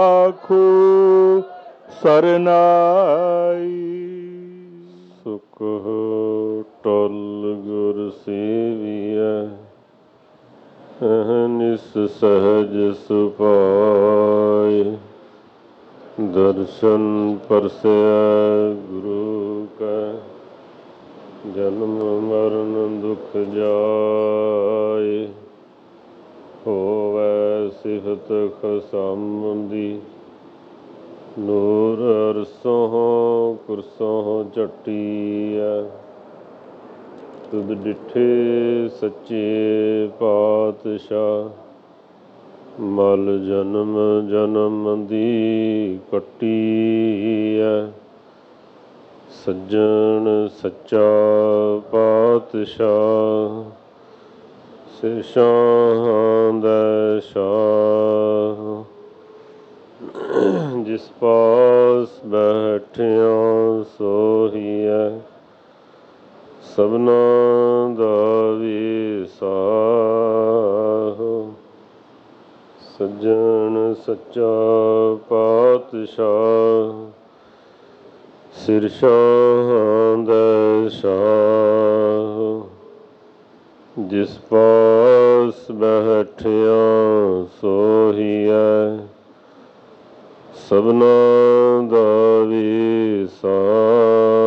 ਆਖੋ ਸਰਨਾਈ। ਸੁਖ ਟਲ ਗੁਰ ਸੇਵੀਐ, ਅਹਨਿਸ ਸਹਜ ਸੁਭਾਏ। ਦਰਸ਼ਨ ਪਰਸੈ ਗੁਰੂ ਕੈ, ਜਨਮ ਮਰਨ ਦੁਖ ਜਾਏ। ਹੋਵੈ ਸਿਫਤ ਖਸਮ ਦੀ, ਨੂਰ ਅਰਸੋਂ ਕੁਰਸੋਂ ਝਟੀਐ। ਤੁਧ ਡਿਠੇ ਸੱਚੇ ਪਾਤਸ਼ਾਹ, ਮਲ ਜਨਮ ਜਨਮ ਦੀ ਕੱਟੀਐ। ਸੱਜਣ ਸੱਚਾ ਪਾਤਸ਼ਾਹ, ਸਿਰ ਸ਼ਾਹਾਂ ਦਾ ਸ਼ਾਹ। ਜਿਸ ਪਾਸ ਬੈਠਿਆ ਸੋਹੀਐ, ਸਭਨਾ ਦਾ ਵੀਸਾਹ। ਸੱਜਣ ਸੱਚਾ ਪਾਤਸ਼ਾਹ, ਸਿਰ ਸ਼ਾਹਾਂ ਦਾ ਸ਼ਾਹ। ਜਿਸ ਪਾਸ ਬੈਠਿਆ ਸੋਹੀਐ, ਸਭਨਾ ਦਾ ਵੀਸਾਹ।